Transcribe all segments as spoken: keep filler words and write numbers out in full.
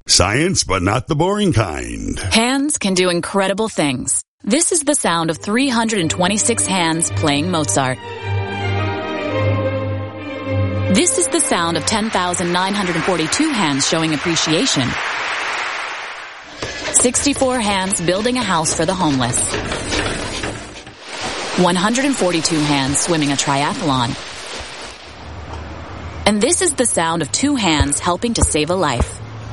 Science, but not the boring kind. Hands can do incredible things. This is the sound of three hundred twenty-six hands playing Mozart. This is the sound of ten thousand nine hundred forty-two hands showing appreciation. sixty-four hands building a house for the homeless. one hundred forty-two hands swimming a triathlon. And this is the sound of two hands helping to save a life.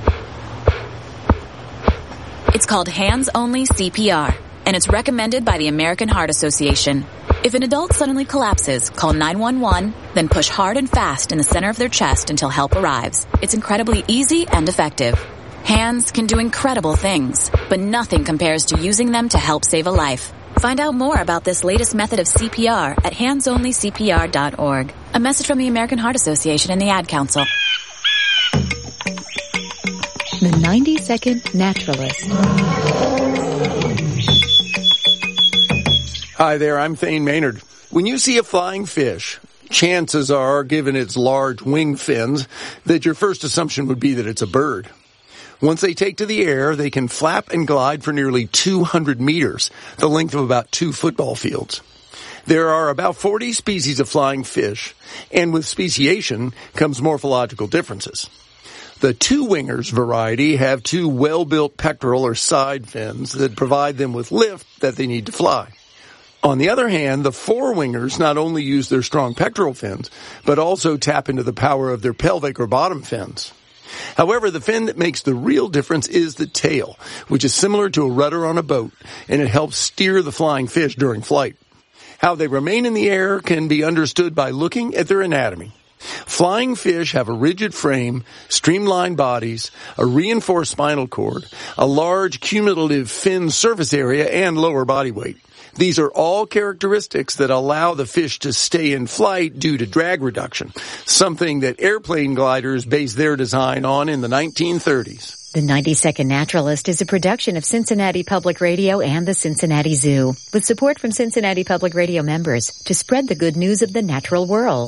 It's called Hands-Only C P R, and it's recommended by the American Heart Association. If an adult suddenly collapses, call nine one one, then push hard and fast in the center of their chest until help arrives. It's incredibly easy and effective. Hands can do incredible things, but nothing compares to using them to help save a life. Find out more about this latest method of C P R at hands only c p r dot org. A message from the American Heart Association and the Ad Council. The ninety second Naturalist. Hi there, I'm Thane Maynard. When you see a flying fish, chances are, given its large wing fins, that your first assumption would be that it's a bird. Once they take to the air, they can flap and glide for nearly two hundred meters, the length of about two football fields. There are about forty species of flying fish, and with speciation comes morphological differences. The two-wingers variety have two well-built pectoral or side fins that provide them with lift that they need to fly. On the other hand, the four-wingers not only use their strong pectoral fins, but also tap into the power of their pelvic or bottom fins. However, the fin that makes the real difference is the tail, which is similar to a rudder on a boat, and it helps steer the flying fish during flight. How they remain in the air can be understood by looking at their anatomy. Flying fish have a rigid frame, streamlined bodies, a reinforced spinal cord, a large cumulative fin surface area, and lower body weight. These are all characteristics that allow the fish to stay in flight due to drag reduction, something that airplane gliders based their design on in the nineteen thirties. The ninety second Naturalist is a production of Cincinnati Public Radio and the Cincinnati Zoo, with support from Cincinnati Public Radio members to spread the good news of the natural world.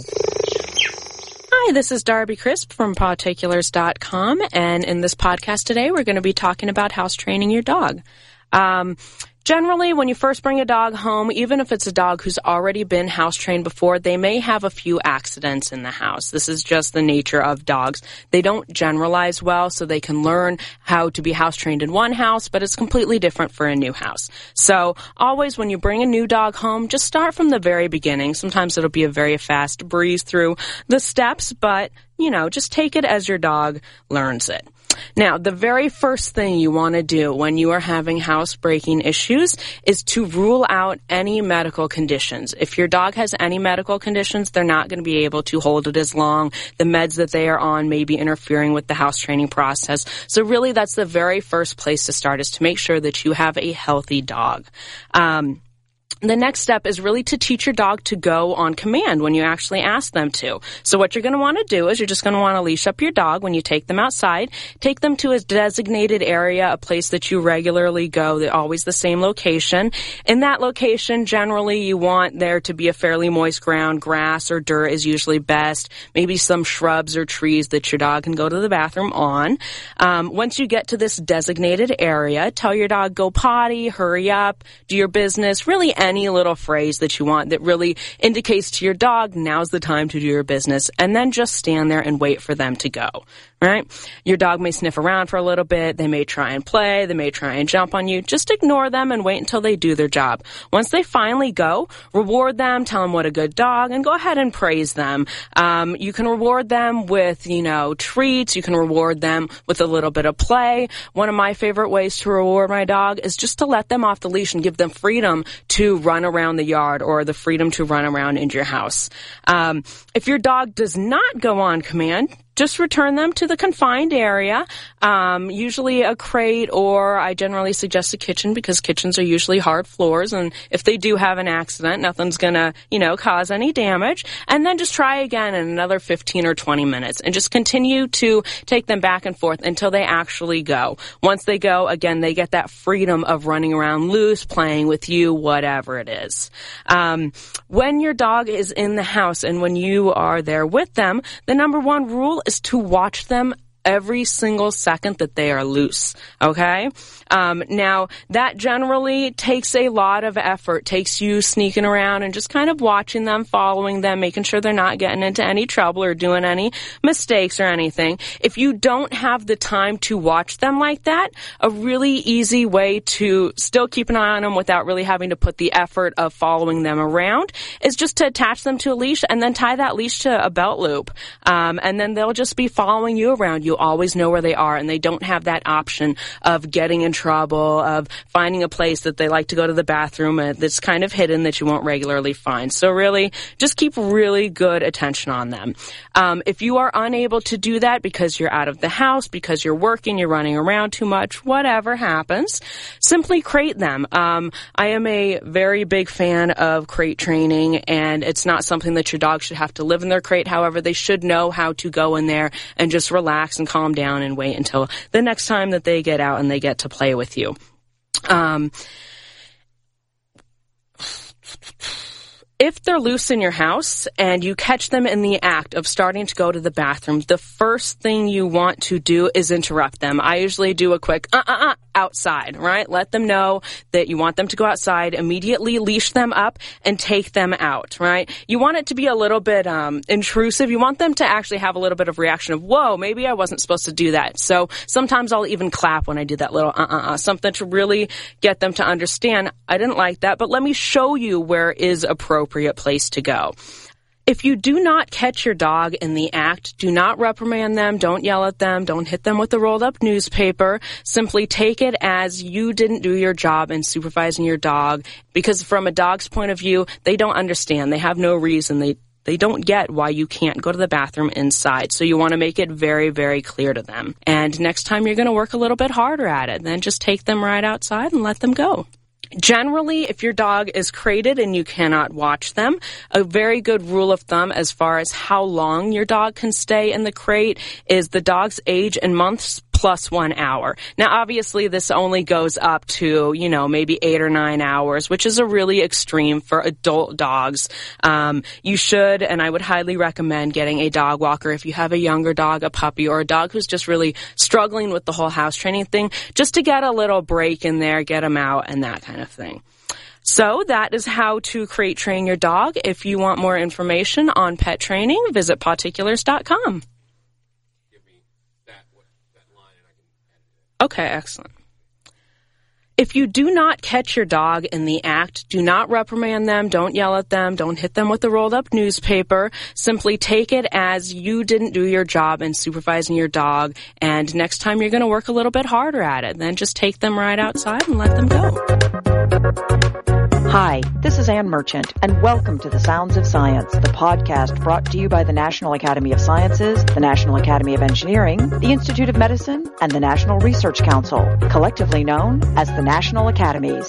Hi, this is Darby Crisp from pawtakulars dot com, and in this podcast today, we're going to be talking about house training your dog. Um, generally, when you first bring a dog home, even if it's a dog who's already been house trained before, they may have a few accidents in the house. This is just the nature of dogs. They don't generalize well, so they can learn how to be house trained in one house, but it's completely different for a new house. So always when you bring a new dog home, just start from the very beginning. Sometimes it'll be a very fast breeze through the steps, but, you know, just take it as your dog learns it. Now, the very first thing you want to do when you are having housebreaking issues is to rule out any medical conditions. If your dog has any medical conditions, they're not going to be able to hold it as long. The meds that they are on may be interfering with the house training process. So really, that's the very first place to start, is to make sure that you have a healthy dog. Um, The next step is really to teach your dog to go on command when you actually ask them to. So what you're going to want to do is you're just going to want to leash up your dog when you take them outside. Take them to a designated area, a place that you regularly go. They're always the same location. In that location, generally, you want there to be a fairly moist ground. Grass or dirt is usually best. Maybe some shrubs or trees that your dog can go to the bathroom on. Um, once you get to this designated area, tell your dog, go potty, hurry up, do your business, really any little phrase that you want that really indicates to your dog, now's the time to do your business, and then just stand there and wait for them to go. Right? Your dog may sniff around for a little bit. They may try and play. They may try and jump on you. Just ignore them and wait until they do their job. Once they finally go, reward them, tell them what a good dog, and go ahead and praise them. Um, you can reward them with, you know, treats. You can reward them with a little bit of play. One of my favorite ways to reward my dog is just to let them off the leash and give them freedom to run around the yard or the freedom to run around in your house. Um, if your dog does not go on command, just return them to the confined area, um, usually a crate, or I generally suggest a kitchen because kitchens are usually hard floors, and if they do have an accident, nothing's gonna, you know, cause any damage. And then just try again in another fifteen or twenty minutes, and just continue to take them back and forth until they actually go. Once they go, again, they get that freedom of running around loose, playing with you, whatever it is. Um, when your dog is in the house and when you are there with them, the number one rule is to watch them every single second that they are loose, okay? Um, now, that generally takes a lot of effort, takes you sneaking around and just kind of watching them, following them, making sure they're not getting into any trouble or doing any mistakes or anything. If you don't have the time to watch them like that, a really easy way to still keep an eye on them without really having to put the effort of following them around is just to attach them to a leash and then tie that leash to a belt loop. Um, and then they'll just be following you around. You always know where they are, and they don't have that option of getting in trouble, of finding a place that they like to go to the bathroom that's kind of hidden that you won't regularly find. So really, just keep really good attention on them. Um, if you are unable to do that because you're out of the house, because you're working, you're running around too much, whatever happens, simply crate them. Um, I am a very big fan of crate training, and it's not something that your dog should have to live in their crate. However, they should know how to go in there and just relax and calm down and wait until the next time that they get out and they get to play with you. Um, If they're loose in your house and you catch them in the act of starting to go to the bathroom, the first thing you want to do is interrupt them. I usually do a quick uh-uh-uh outside, right? Let them know that you want them to go outside, immediately leash them up and take them out, right? You want it to be a little bit um, intrusive. You want them to actually have a little bit of reaction of, whoa, maybe I wasn't supposed to do that. So sometimes I'll even clap when I do that little uh-uh-uh, something to really get them to understand, I didn't like that, but let me show you where is appropriate place to go. If you do not catch your dog in the act, do not reprimand them, don't yell at them, don't hit them with a rolled up newspaper. Simply take it as you didn't do your job in supervising your dog, because from a dog's point of view, they don't understand. They have no reason. They They don't get why you can't go to the bathroom inside. So you want to make it very, very clear to them. And next time you're going to work a little bit harder at it. Then just take them right outside and let them go. Generally, if your dog is crated and you cannot watch them, a very good rule of thumb as far as how long your dog can stay in the crate is the dog's age in months plus one hour. Now, obviously, this only goes up to, you know, maybe eight or nine hours, which is a really extreme for adult dogs. Um, you should, and I would highly recommend getting a dog walker if you have a younger dog, a puppy, or a dog who's just really struggling with the whole house training thing, just to get a little break in there, get them out, and that kind of thing. So that is how to crate train your dog. If you want more information on pet training, visit pawticulars dot com. Okay, excellent. If you do not catch your dog in the act, do not reprimand them, don't yell at them, don't hit them with a rolled up newspaper. Simply take it as you didn't do your job in supervising your dog, and next time you're going to work a little bit harder at it. Then just take them right outside and let them go. Hi, this is Ann Merchant, and welcome to The Sounds of Science, the podcast brought to you by the National Academy of Sciences, the National Academy of Engineering, the Institute of Medicine, and the National Research Council, collectively known as the National Academies.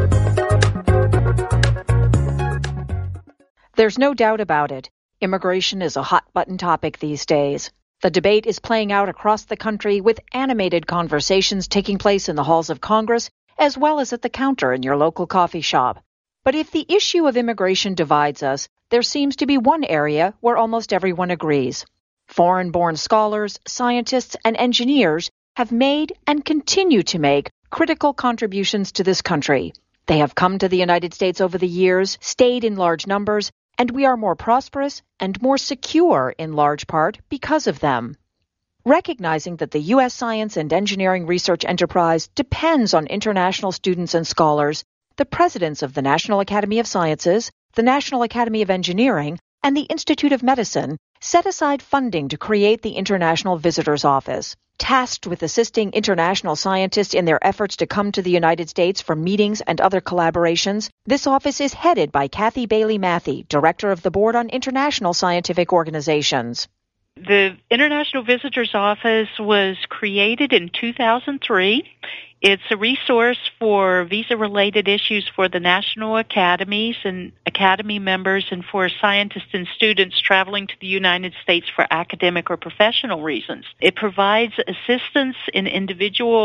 There's no doubt about it. Immigration is a hot-button topic these days. The debate is playing out across the country with animated conversations taking place in the halls of Congress as well as at the counter in your local coffee shop. But if the issue of immigration divides us, there seems to be one area where almost everyone agrees. Foreign-born scholars, scientists, and engineers have made and continue to make critical contributions to this country. They have come to the United States over the years, stayed in large numbers, and we are more prosperous and more secure in large part because of them. Recognizing that the U S science and engineering research enterprise depends on international students and scholars, the presidents of the National Academy of Sciences, the National Academy of Engineering, and the Institute of Medicine set aside funding to create the International Visitors Office. Tasked with assisting international scientists in their efforts to come to the United States for meetings and other collaborations, this office is headed by Kathy Bailey Matthey, Director of the Board on International Scientific Organizations. The International Visitors Office was created in two thousand three. It's a resource for visa-related issues for the national academies and academy members and for scientists and students traveling to the United States for academic or professional reasons. It provides assistance in individual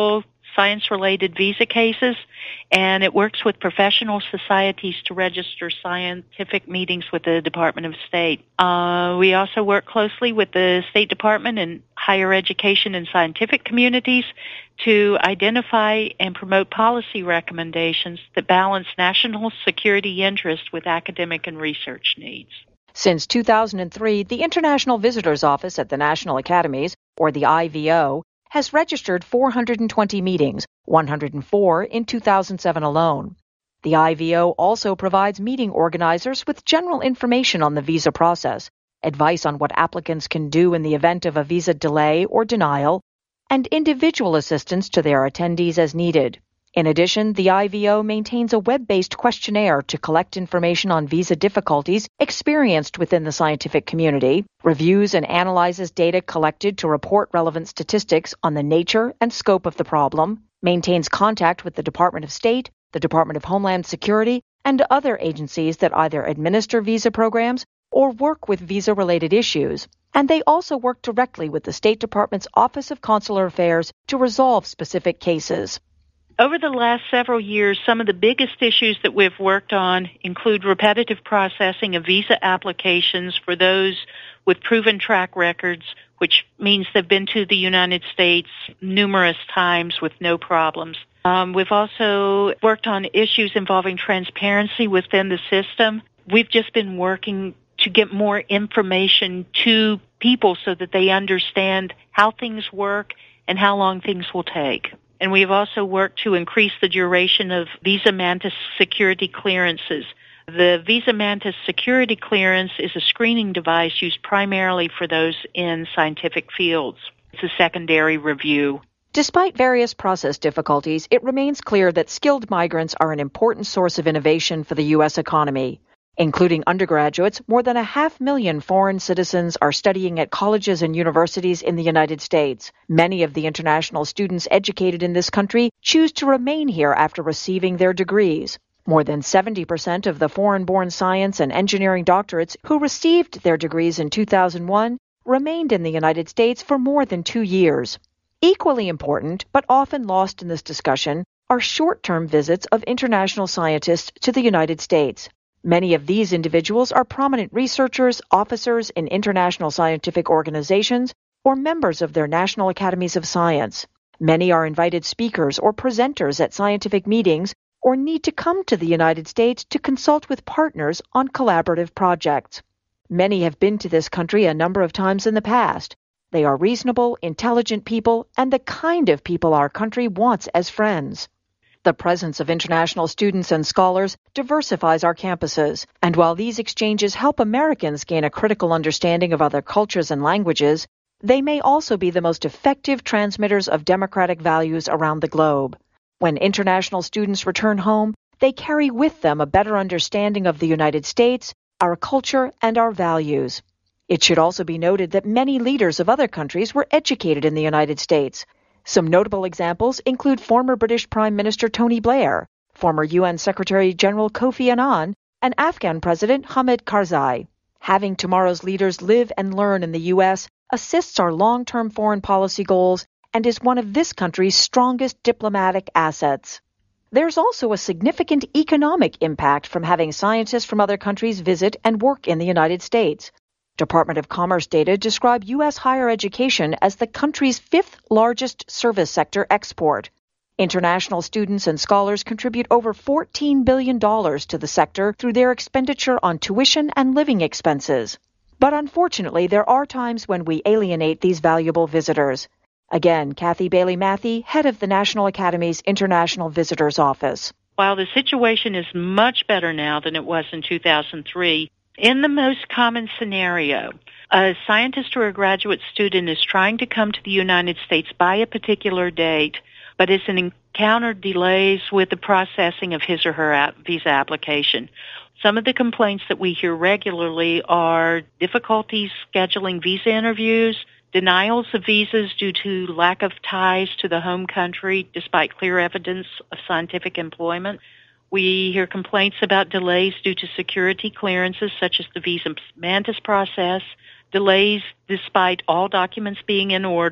science-related visa cases, and it works with professional societies to register scientific meetings with the Department of State. Uh, we also work closely with the State Department and higher education and scientific communities to identify and promote policy recommendations that balance national security interest with academic and research needs. Since two thousand three, the International Visitors Office at the National Academies, or the I V O, has registered four hundred twenty meetings, one hundred four in two thousand seven alone. The I V O also provides meeting organizers with general information on the visa process, advice on what applicants can do in the event of a visa delay or denial, and individual assistance to their attendees as needed. In addition, the I V O maintains a web-based questionnaire to collect information on visa difficulties experienced within the scientific community, reviews and analyzes data collected to report relevant statistics on the nature and scope of the problem, maintains contact with the Department of State, the Department of Homeland Security, and other agencies that either administer visa programs or work with visa-related issues. And they also work directly with the State Department's Office of Consular Affairs to resolve specific cases. Over the last several years, some of the biggest issues that we've worked on include repetitive processing of visa applications for those with proven track records, which means they've been to the United States numerous times with no problems. Um, we've also worked on issues involving transparency within the system. We've just been working to get more information to people so that they understand how things work and how long things will take. And we've also worked to increase the duration of Visa Mantis security clearances. The Visa Mantis security clearance is a screening device used primarily for those in scientific fields. It's a secondary review. Despite various process difficulties, it remains clear that skilled migrants are an important source of innovation for the U S economy. Including undergraduates, more than a half million foreign citizens are studying at colleges and universities in the United States. Many of the international students educated in this country choose to remain here after receiving their degrees. More than seventy percent of the foreign-born science and engineering doctorates who received their degrees in two thousand one remained in the United States for more than two years. Equally important, but often lost in this discussion, are short-term visits of international scientists to the United States. Many of these individuals are prominent researchers, officers in international scientific organizations, or members of their national academies of science. Many are invited speakers or presenters at scientific meetings or need to come to the United States to consult with partners on collaborative projects. Many have been to this country a number of times in the past. They are reasonable, intelligent people and the kind of people our country wants as friends. The presence of international students and scholars diversifies our campuses, and while these exchanges help Americans gain a critical understanding of other cultures and languages, they may also be the most effective transmitters of democratic values around the globe. When international students return home, they carry with them a better understanding of the United States, our culture, and our values. It should also be noted that many leaders of other countries were educated in the United States. Some notable examples include former British Prime Minister Tony Blair, former U N Secretary General Kofi Annan, and Afghan President Hamid Karzai. Having tomorrow's leaders live and learn in the U S assists our long-term foreign policy goals and is one of this country's strongest diplomatic assets. There's also a significant economic impact from having scientists from other countries visit and work in the United States. Department of Commerce data describe U S higher education as the country's fifth largest service sector export. International students and scholars contribute over fourteen billion dollars to the sector through their expenditure on tuition and living expenses. But unfortunately, there are times when we alienate these valuable visitors. Again, Kathy Bailey Matthey, head of the National Academy's International Visitors Office. While the situation is much better now than it was in two thousand three, in the most common scenario, a scientist or a graduate student is trying to come to the United States by a particular date, but has encountered delays with the processing of his or her visa application. Some of the complaints that we hear regularly are difficulties scheduling visa interviews, denials of visas due to lack of ties to the home country despite clear evidence of scientific employment. We hear complaints about delays due to security clearances, such as the Visa Mantis process, delays despite all documents being in order.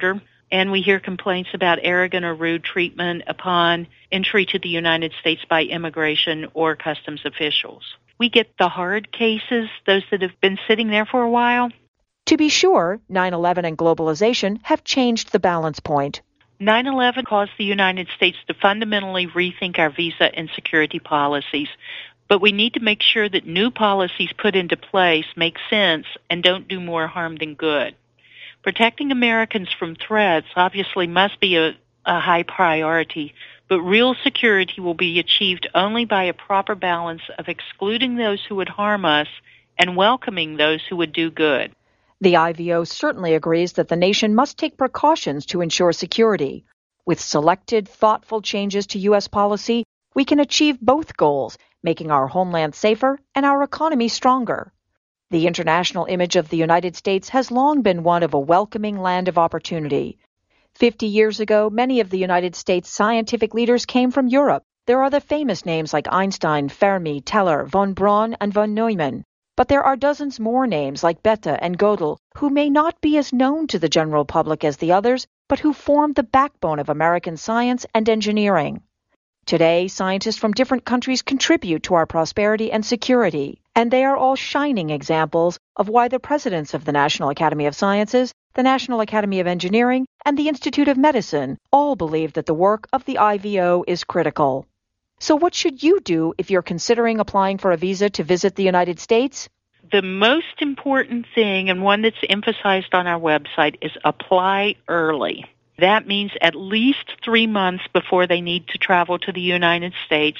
and we hear complaints about arrogant or rude treatment upon entry to the United States by immigration or customs officials. We get the hard cases, those that have been sitting there for a while. To be sure, nine eleven and globalization have changed the balance point. nine eleven caused the United States to fundamentally rethink our visa and security policies, but we need to make sure that new policies put into place make sense and don't do more harm than good. Protecting Americans from threats obviously must be a, a high priority, but real security will be achieved only by a proper balance of excluding those who would harm us and welcoming those who would do good. The I V O certainly agrees that the nation must take precautions to ensure security. With selected, thoughtful changes to U S policy, we can achieve both goals, making our homeland safer and our economy stronger. The international image of the United States has long been one of a welcoming land of opportunity. Fifty years ago, many of the United States scientific leaders came from Europe. There are the famous names like Einstein, Fermi, Teller, von Braun, and von Neumann. But there are dozens more names like Bethe and Gödel, who may not be as known to the general public as the others, but who formed the backbone of American science and engineering. Today, scientists from different countries contribute to our prosperity and security, and they are all shining examples of why the presidents of the National Academy of Sciences, the National Academy of Engineering, and the Institute of Medicine all believe that the work of the I V O is critical. So what should you do if you're considering applying for a visa to visit the United States? The most important thing, and one that's emphasized on our website, is apply early. That means at least three months before they need to travel to the United States.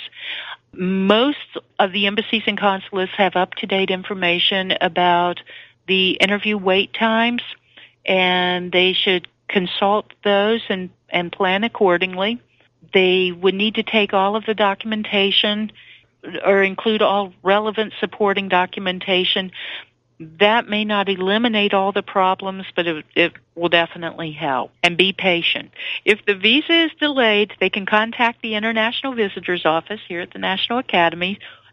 Most of the embassies and consulates have up-to-date information about the interview wait times, and they should consult those and, and plan accordingly. They would need to take all of the documentation or include all relevant supporting documentation. That may not eliminate all the problems, but it, it will definitely help. And be patient. If the visa is delayed, they can contact the International Visitors Office here at the National Academy